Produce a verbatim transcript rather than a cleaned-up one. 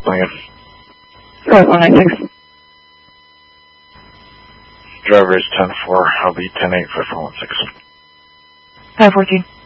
Lincoln. Right, one nine six. Driver is ten four. I'll be ten eight for four one six. five fourteen.